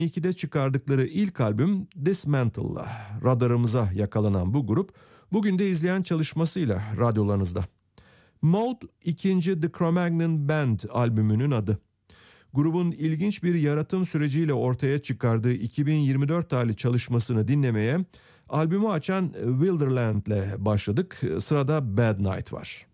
2002'de çıkardıkları ilk albüm Dismantle'la radarımıza yakalanan bu grup bugün de izleyen çalışmasıyla radyolarınızda. Mode ikinci The Cro-Magnon Band albümünün adı. Grubun ilginç bir yaratım süreciyle ortaya çıkardığı 2024 tarihli çalışmasını dinlemeye albümü açan Wilderland'le başladık. Sırada Bad Night var.